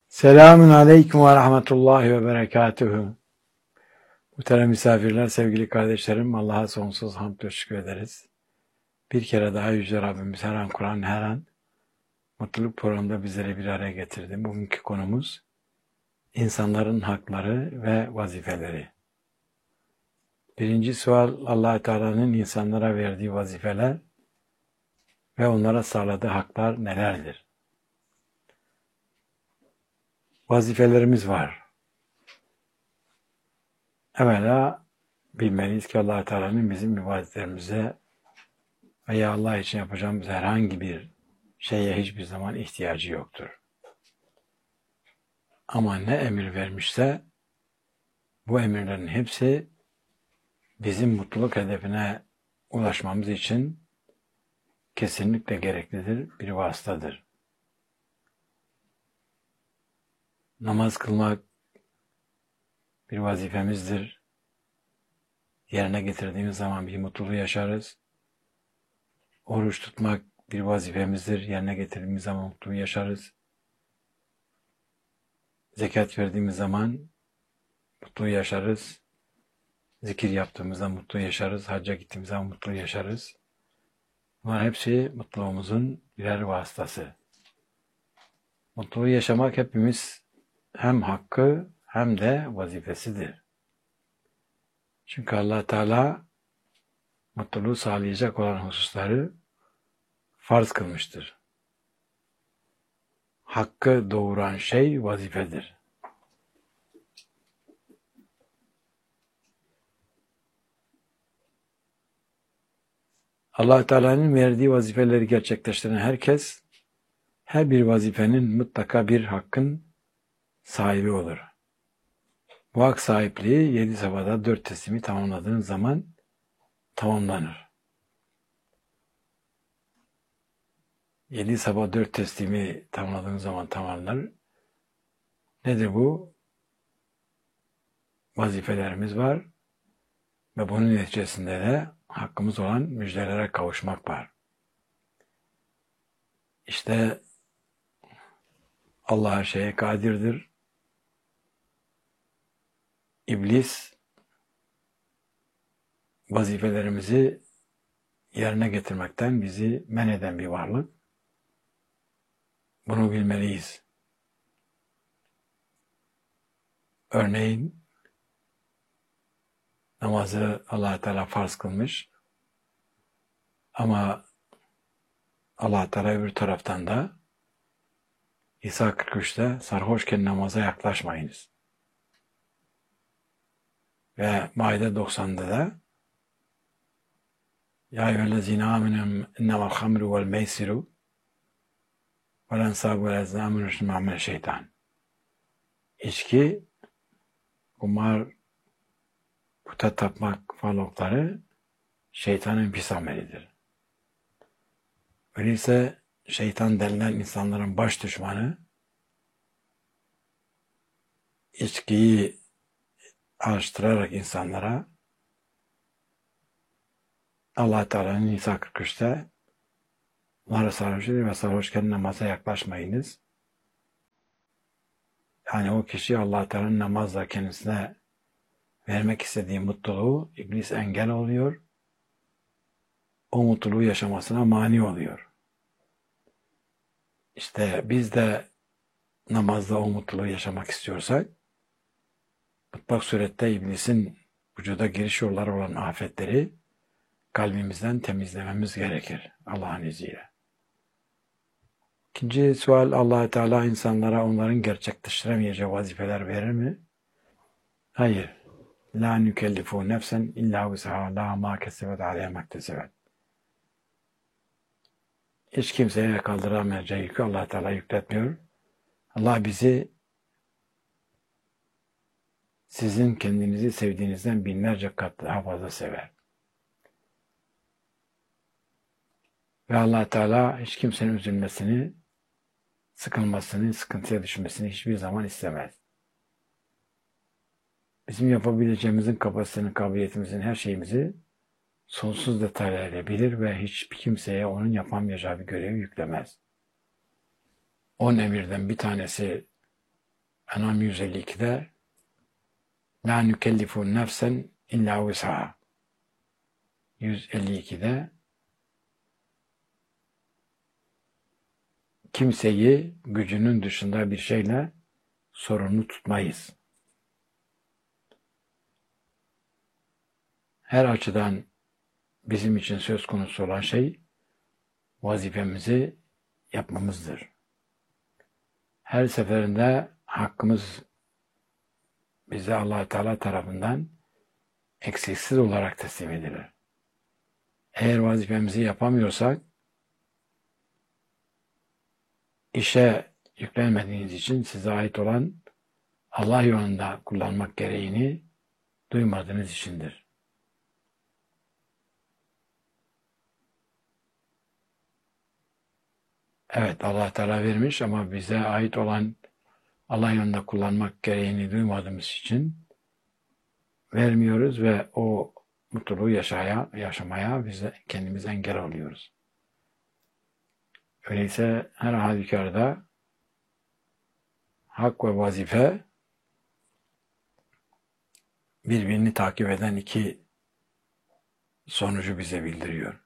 Selamun aleyküm ve rahmetullahi ve berekatühü. Muhterem misafirler, sevgili kardeşlerim, Allah'a sonsuz hamd ve şükür ederiz. Bir kere daha Yüce Rabbimiz her an Kur'an, her an mutluluk programında bizleri bir araya getirdi. Bugünkü konumuz insanların hakları ve vazifeleri. Birinci sual, Allah-u Teala'nın insanlara verdiği vazifeler ve onlara sağladığı haklar nelerdir? Vazifelerimiz var. Evvela bilmeliyiz ki Allah-u Teala'nın bizim ibadetlerimize veya Allah için yapacağımız herhangi bir şeye hiçbir zaman ihtiyacı yoktur. Ama ne emir vermişse bu emirlerin hepsi bizim mutluluk hedefine ulaşmamız için kesinlikle gereklidir, bir vasıtadır. Namaz kılmak bir vazifemizdir. Yerine getirdiğimiz zaman bir mutluluğu yaşarız. Oruç tutmak bir vazifemizdir. Yerine getirdiğimiz zaman mutluluğu yaşarız. Zekat verdiğimiz zaman mutluluğu yaşarız. Zikir yaptığımızda mutlu yaşarız. Hacca gittiğimiz zaman mutlu yaşarız. Bunlar hepsi mutluluğumuzun birer vasıtası. Mutluluğu yaşamak hepimiz hem hakkı hem de vazifesidir. Çünkü Allah Teala mutluluğu sağlayacak olan hususları farz kılmıştır. Hakkı doğuran şey vazifedir. Allah Teala'nın verdiği vazifeleri gerçekleştiren herkes, her bir vazifenin mutlaka bir hakkın sahibi olur. Bu hak sahipliği 7 safhada 4 teslimi tamamladığınız zaman tamamlanır. 7 safha 4 teslimi tamamladığınız zaman tamamlanır. Nedir bu? Vazifelerimiz var ve bunun neticesinde de hakkımız olan müjdelere kavuşmak var. İşte Allah her şeye kadirdir. İblis vazifelerimizi yerine getirmekten bizi men eden bir varlık. Bunu bilmeliyiz. Örneğin namazı Allah Teala farz kılmış ama Allah Teala öbür taraftan da İsa 43'te sarhoşken namaza yaklaşmayınız. Ve Maide 90'da da Ya eyyühellezine amenüm innemel hamru vel meysiru vel ensabu vel ezlamu ma'mel şeytan. İçki, kumar, puta tapmak falokları şeytanın pis amelidir. Öyleyse şeytan denilen insanların baş düşmanı içkiyi araştırarak insanlara Allah Teala'nın İsa 43'te onlara sarhoş edin ve sarhoşken namaza yaklaşmayınız. Yani o kişi Allah Teala'nın namazla kendisine vermek istediği mutluluğu iblis engel oluyor. O mutluluğu yaşamasına mani oluyor. İşte biz de namazda o mutluluğu yaşamak istiyorsak mutlak surette iblisin vücuda giriş yolları olan afetleri kalbimizden temizlememiz gerekir Allah'ın izniyle. İkinci sual, Allah-u Teala insanlara onların gerçekleştiremeyeceği vazifeler verir mi? Hayır. La nükellifu nefsen illa vus'aha la ma kesebet aleyha mektesebet. Hiç kimseye kaldıramayacağı yükü Allah Teala yükletmiyor. Allah bizi sizin kendinizi sevdiğinizden binlerce kat daha fazla sever. Ve Allah Teala hiç kimsenin üzülmesini, sıkılmasını, sıkıntıya düşmesini hiçbir zaman istemez. Bizim yapabileceğimizin kapasitesinin, kabiliyetimizin her şeyimizi sonsuz detaylarıyla bilir ve hiçbir kimseye onun yapamayacağı bir görevi yüklemez. 10 emirden bir tanesi En'am 152'de la nükellifu nefsen illa vus'aha. 152'de kimseyi gücünün dışında bir şeyle sorumlu tutmayız. Her açıdan bizim için söz konusu olan şey vazifemizi yapmamızdır. Her seferinde hakkımız bize Allah Teala tarafından eksiksiz olarak teslim edilir. Eğer vazifemizi yapamıyorsak, işe yüklenmediğiniz için size ait olan Allah yolunda kullanmak gereğini duymadığınız içindir. Evet, Allah Teala vermiş ama bize ait olan Allah yolunda kullanmak gereğini duymadığımız için vermiyoruz ve o mutluluğu yaşamaya biz de kendimiz engel oluyoruz. Öyleyse her halükarda hak ve vazife birbirini takip eden iki sonucu bize bildiriyor.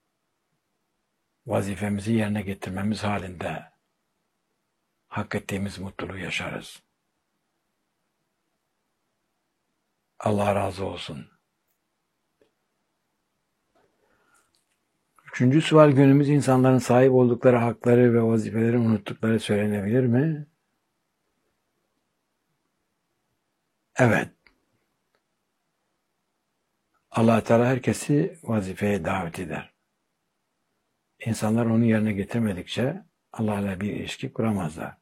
Vazifemizi yerine getirmemiz halinde hak ettiğimiz mutluluğu yaşarız. Allah razı olsun. Üçüncü sual, günümüz insanların sahip oldukları hakları ve vazifeleri unuttukları söylenebilir mi? Evet. Allah Teala herkesi vazifeye davet eder. İnsanlar onu yerine getirmedikçe Allah'la bir ilişki kuramazlar.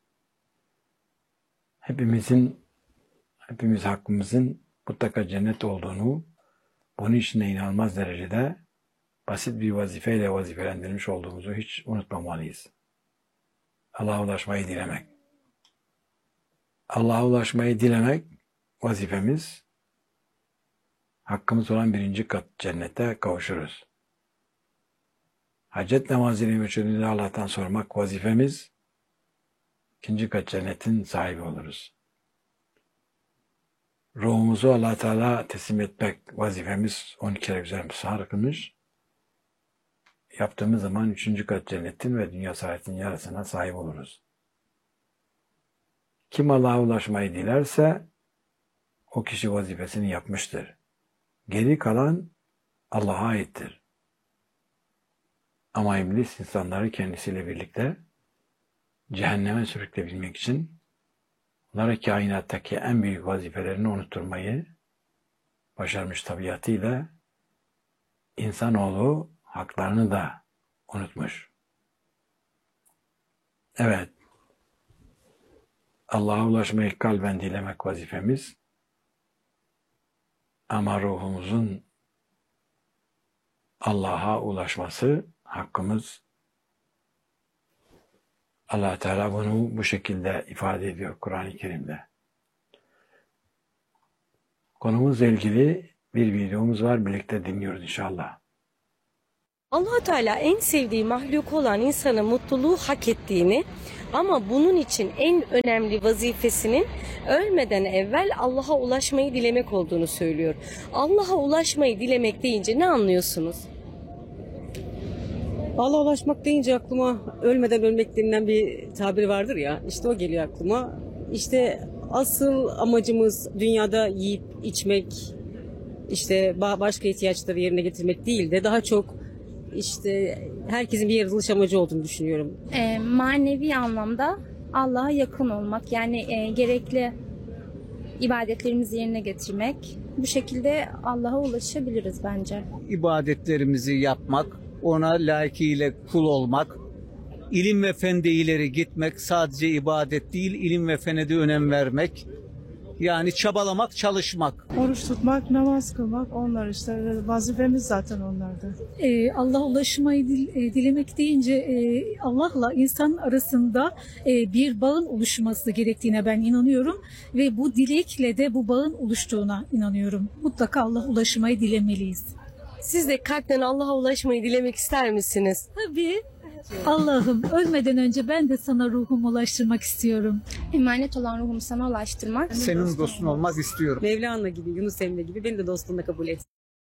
Hepimiz hakkımızın mutlaka cennet olduğunu, bunun içinde inanılmaz derecede basit bir vazifeyle vazifelendirilmiş olduğumuzu hiç unutmamalıyız. Allah'a ulaşmayı dilemek. Allah'a ulaşmayı dilemek vazifemiz. Hakkımız olan 1. kat cennete kavuşuruz. Hacet namazıyla meçhulünü Allah'tan sormak vazifemiz. 2. kat cennetin sahibi oluruz. Ruhumuzu Allah Teala teslim etmek vazifemiz. 12 kere güzel müsaade kılmış. Yaptığımız zaman 3. kat cennetin ve dünya saadetinin yarısına sahip oluruz. Kim Allah'a ulaşmayı dilerse o kişi vazifesini yapmıştır. Geri kalan Allah'a aittir. Ama iblis insanları kendisiyle birlikte cehenneme sürükleyebilmek için onlara kainattaki en büyük vazifelerini unutturmayı başarmış tabiatıyla insanoğlu haklarını da unutmuş. Evet, Allah'a ulaşmayı kalben dilemek vazifemiz ama ruhumuzun Allah'a ulaşması hakkımız. Allah Teala bunu bu şekilde ifade ediyor Kur'an-ı Kerim'de. Konumuzla ilgili bir videomuz var, birlikte dinliyoruz inşallah. Allah Teala en sevdiği mahluk olan insana mutluluğu hak ettiğini ama bunun için en önemli vazifesinin ölmeden evvel Allah'a ulaşmayı dilemek olduğunu söylüyor. Allah'a ulaşmayı dilemek deyince ne anlıyorsunuz? Allah'a ulaşmak deyince aklıma ölmeden ölmek denilen bir tabir vardır ya, işte o geliyor aklıma. İşte asıl amacımız dünyada yiyip içmek, işte başka ihtiyaçları yerine getirmek değil de daha çok işte herkesin bir yaratılış amacı olduğunu düşünüyorum. Manevi anlamda Allah'a yakın olmak, yani gerekli ibadetlerimizi yerine getirmek. Bu şekilde Allah'a ulaşabiliriz bence. İbadetlerimizi yapmak, ona layıkıyla kul olmak, ilim ve fende ileri gitmek, sadece ibadet değil, ilim ve fene de önem vermek. Yani çabalamak, çalışmak. Oruç tutmak, namaz kılmak, onlar işte vazifemiz zaten onlardı. Allah'a ulaşmayı dilemek deyince Allah'la insan arasında bir bağın oluşması gerektiğine ben inanıyorum ve bu dilekle de bu bağın oluştuğuna inanıyorum. Mutlaka Allah'a ulaşmayı dilemeliyiz. Siz de kalpten Allah'a ulaşmayı dilemek ister misiniz? Tabii Allah'ım ölmeden önce ben de sana ruhumu ulaştırmak istiyorum. Emanet olan ruhumu sana ulaştırmak. Senin dostun olmak istiyorum. Mevlana gibi, Yunus Emre gibi beni de dostluğunda kabul et.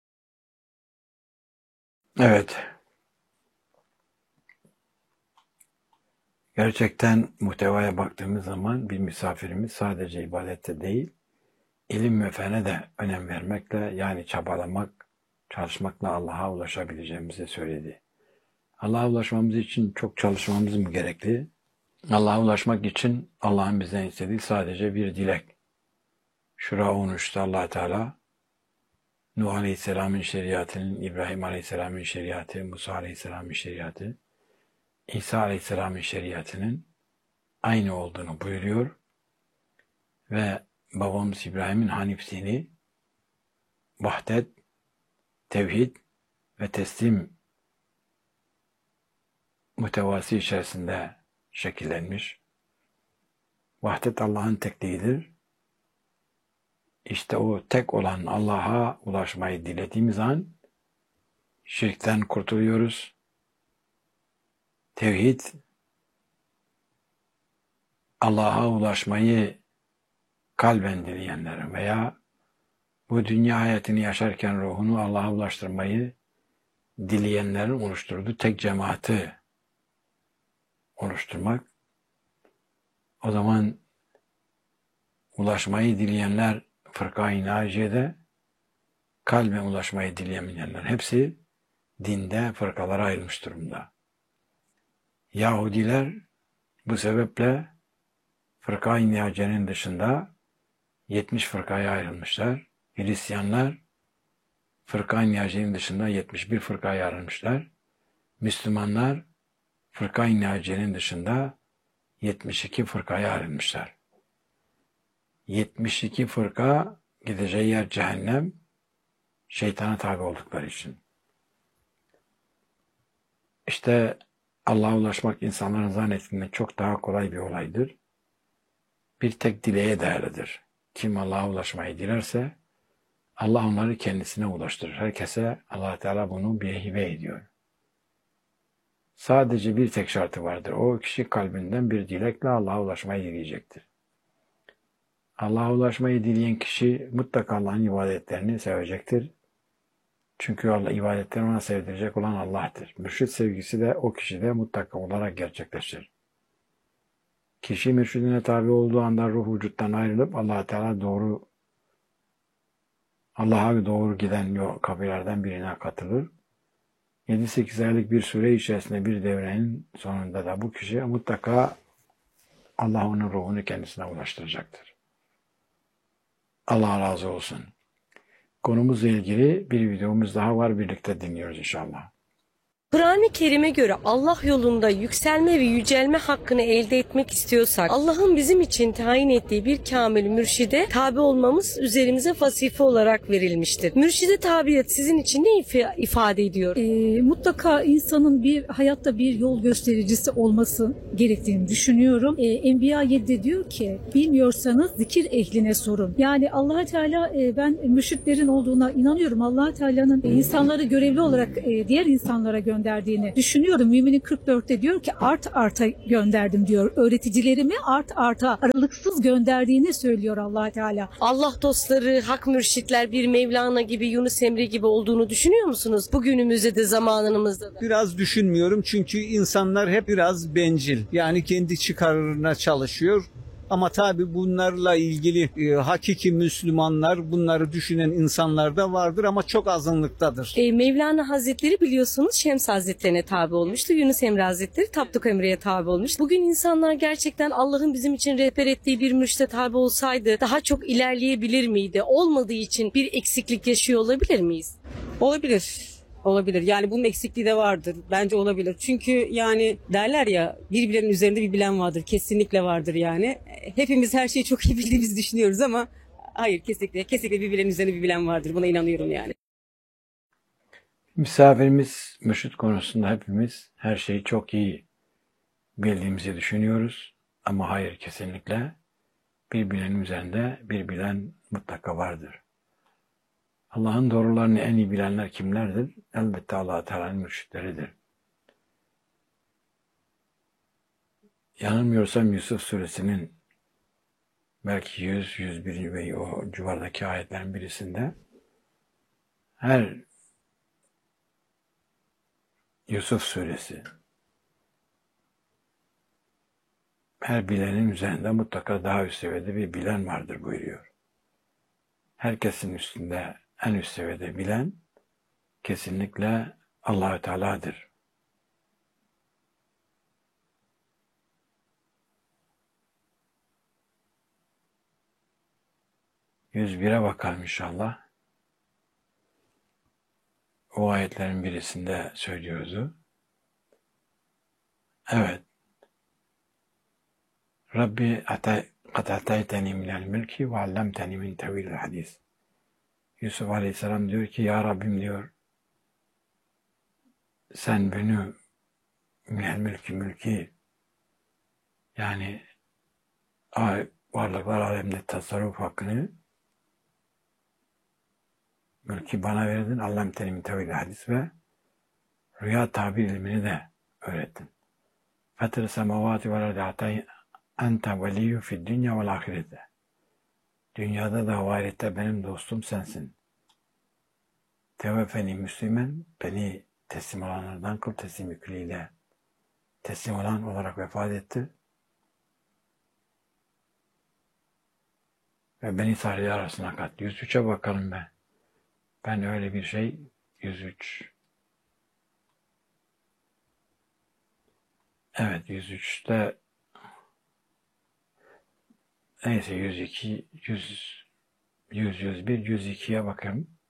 Evet. Gerçekten muhtevaya baktığımız zaman bir misafirimiz sadece ibadette değil, ilim ve fene de önem vermekle, yani çabalamak, çalışmakla Allah'a ulaşabileceğimizi söyledi. Allah'a ulaşmamız için çok çalışmamız mı gerekli? Allah'a ulaşmak için Allah'ın bizden istediği sadece bir dilek. Şura 13'te Allah Teala Nuh Aleyhisselam'ın şeriatının, İbrahim Aleyhisselam'ın şeriatı, Musa Aleyhisselam'ın şeriatı, İsa Aleyhisselam'ın şeriatının aynı olduğunu buyuruyor ve babamız İbrahim'in Hanif dini vahdet, tevhid ve teslim muhtevası içerisinde şekillenmiş. Vahdet Allah'ın tekliğidir. İşte o tek olan Allah'a ulaşmayı dilediğimiz an şirkten kurtuluyoruz. Tevhid, Allah'a ulaşmayı kalben dileyenlerin veya bu dünya hayatını yaşarken ruhunu Allah'a ulaştırmayı dileyenlerin oluşturduğu tek cemaati oluşturmak. O zaman ulaşmayı dileyenler Fırka-i Naciye'de, kalben ulaşmayı dileyemeyenler hepsi dinde fırkalara ayrılmış durumda. Yahudiler bu sebeple Fırka-i Naciye'nin dışında 70 fırkaya ayrılmışlar. Hristiyanlar Fırka-i Naciye'nin dışında 71 fırkaya ayrılmışlar. Müslümanlar Fırka-i Naciye'nin dışında 72 fırkaya ayrılmışlar. 72 fırka gideceği yer cehennem, şeytana tabi oldukları için. İşte Allah'a ulaşmak insanların zannettiğinden çok daha kolay bir olaydır. Bir tek dileğe değerlidir. Kim Allah'a ulaşmayı dilerse Allah onları kendisine ulaştırır. Herkese Allah Teala bunu bir hibe ediyor. Sadece bir tek şartı vardır. O kişi kalbinden bir dilekle Allah'a ulaşmayı dileyecektir. Allah'a ulaşmayı dileyen kişi mutlaka Allah'ın ibadetlerini sevecektir. Çünkü Allah ibadetlerini ona sevdirecek olan Allah'tır. Mürşid sevgisi de o kişide mutlaka olarak gerçekleşir. Kişi mürşidine tabi olduğu anda ruh vücuttan ayrılıp Allah Teala Allah'a doğru giden yol kabirlerden birine katılır. 7-8 aylık bir süre içerisinde bir devrenin sonunda da bu kişi mutlaka Allah onun ruhunu kendisine ulaştıracaktır. Allah razı olsun. Konumuzla ilgili bir videomuz daha var. Birlikte dinliyoruz inşallah. Kur'an-ı Kerim'e göre Allah yolunda yükselme ve yücelme hakkını elde etmek istiyorsak Allah'ın bizim için tayin ettiği bir kamil mürşide tabi olmamız üzerimize vazife olarak verilmiştir. Mürşide tabiyet sizin için ne ifade ediyor? Mutlaka insanın bir hayatta bir yol göstericisi olması gerektiğini düşünüyorum. Enbiya 7'de diyor ki bilmiyorsanız zikir ehline sorun. Yani Allah Teala ben mürşitlerin olduğuna inanıyorum. Allah Teala'nın insanları görevli olarak diğer insanlara gönderdiğini düşünüyorum. Mümin-i 44'te diyor ki art arta gönderdim diyor. Öğreticilerimi art arta aralıksız gönderdiğini söylüyor Allah Teala. Allah dostları, hak mürşitler bir Mevlana gibi, Yunus Emre gibi olduğunu düşünüyor musunuz? Bugünümüzde de zamanımızda da. Biraz düşünmüyorum çünkü insanlar hep biraz bencil. Yani kendi çıkarına çalışıyor. Ama tabii bunlarla ilgili hakiki Müslümanlar, bunları düşünen insanlar da vardır ama çok azınlıktadır. Mevlana Hazretleri biliyorsunuz Şems Hazretlerine tabi olmuştu. Yunus Emre Hazretleri Tapduk Emre'ye tabi olmuş. Bugün insanlar gerçekten Allah'ın bizim için rehber ettiği bir mürşide tabi olsaydı daha çok ilerleyebilir miydi? Olmadığı için bir eksiklik yaşıyor olabilir miyiz? Olabilir. Olabilir. Yani bunun eksikliği de vardır. Bence olabilir. Çünkü yani derler ya bir bilenin üzerinde bir bilen vardır. Kesinlikle vardır yani. Hepimiz her şeyi çok iyi bildiğimizi düşünüyoruz ama hayır kesinlikle bir bilenin üzerinde bir bilen vardır. Buna inanıyorum yani. Misafirimiz mürşid konusunda hepimiz her şeyi çok iyi bildiğimizi düşünüyoruz. Ama hayır, kesinlikle bir bilenin üzerinde bir bilen mutlaka vardır. Allah'ın doğrularını en iyi bilenler kimlerdir? Elbette Allah Teala'nın mürşitleridir. yanılmıyorsam Yusuf suresinin belki 100, 101 ve o civardaki ayetlerin birisinde her Yusuf suresi her bilenin üzerinde mutlaka daha üst seviyede bir bilen vardır buyuruyor. Herkesin üstünde en üst seviyede bilen kesinlikle Allah-u Teala'dır. %1'e bakalım inşallah. O ayetlerin birisinde söylüyordu. Evet. Rabbi kad atayteni minel mülki ve allamteni min tevilil hadis. Yusuf Aleyhisselam diyor ki ya Rabbim diyor sen beni minel mülki yani varlıklar aleminde tasarruf hakkını mülki bana verdin. Allamteni min tevilil hadis ve rüya tabir ilmini de öğrettin. Fatır semavati vel ardi ente veliyyü fid dünya vel ahirete. Dünyada da ahirette benim dostum sensin. Teveffeni müslümen, beni teslim olanlardan kıl, teslim yüküyle teslim olan olarak vefat etti. Ve beni salihler arasına kat. 103'e bakalım ben. Ben öyle bir şey 103. Evet 103'te neyse 102, 100, 101, 102'ye bakayım.